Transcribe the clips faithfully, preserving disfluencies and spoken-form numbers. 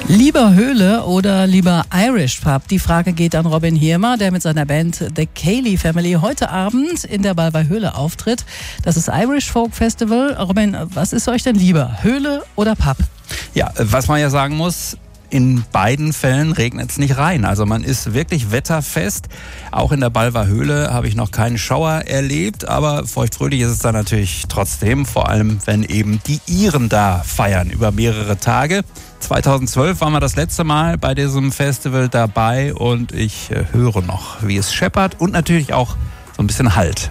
Lieber Höhle oder lieber Irish Pub? Die Frage geht an Robin Hirmer, der mit seiner Band The Cayley Family heute Abend in der Balver Höhle auftritt. Das ist Irish Folk Festival. Robin, was ist euch denn lieber? Höhle oder Pub? Ja, was man ja sagen muss, in beiden Fällen regnet es nicht rein. Also man ist wirklich wetterfest. Auch in der Balver Höhle habe ich noch keinen Schauer erlebt, aber feuchtfröhlich ist es dann natürlich trotzdem, vor allem wenn eben die Iren da feiern über mehrere Tage. zweitausendzwölf waren wir das letzte Mal bei diesem Festival dabei und ich äh, höre noch, wie es scheppert und natürlich auch so ein bisschen Halt.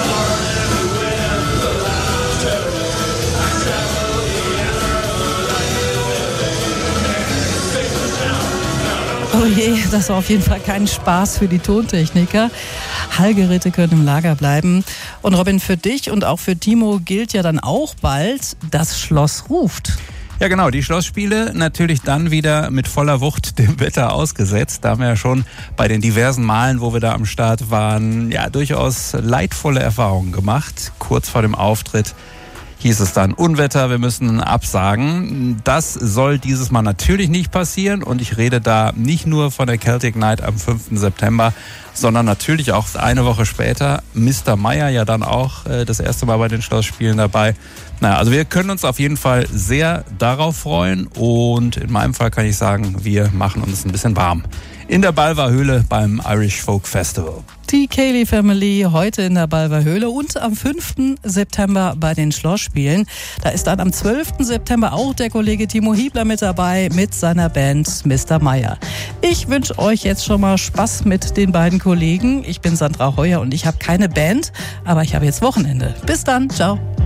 Oh je, das war auf jeden Fall kein Spaß für die Tontechniker. Hallgeräte können im Lager bleiben. Und Robin, für dich und auch für Timo gilt ja dann auch bald, das Schloss ruft. Ja genau, die Schlossspiele natürlich dann wieder mit voller Wucht dem Wetter ausgesetzt. Da haben wir ja schon bei den diversen Malen, wo wir da am Start waren, ja durchaus leidvolle Erfahrungen gemacht. Kurz vor dem Auftritt hieß es dann Unwetter, wir müssen absagen. Das soll dieses Mal natürlich nicht passieren und ich rede da nicht nur von der Celtic Night am fünften September, sondern natürlich auch eine Woche später. Mister Meyer ja dann auch äh, das erste Mal bei den Schlossspielen dabei. Naja, also wir können uns auf jeden Fall sehr darauf freuen und in meinem Fall kann ich sagen, wir machen uns ein bisschen warm. In der Balver Höhle beim Irish Folk Festival. Die Cayley Family heute in der Balver Höhle und am fünften September bei den Schlossspielen. Da ist dann am zwölften September auch der Kollege Timo Hiebler mit dabei mit seiner Band Mister Meyer. Ich wünsche euch jetzt schon mal Spaß mit den beiden Kollegen. Ich bin Sandra Heuer und ich habe keine Band, aber ich habe jetzt Wochenende. Bis dann, ciao.